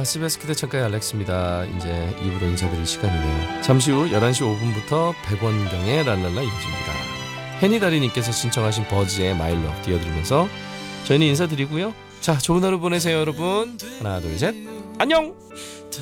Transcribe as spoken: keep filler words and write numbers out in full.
씨비에스 기대창가의 알렉스입니다. 이제 이 부로 인사드릴 시간이네요. 잠시 후 열한 시 오 분부터 백원경의 랄랄라 이어집니다. 해니다리님께서 신청하신 버즈의 마이 러브 띄워드리면서 저희는 인사드리고요. 자, 좋은 하루 보내세요 여러분. 하나 둘 셋 안녕.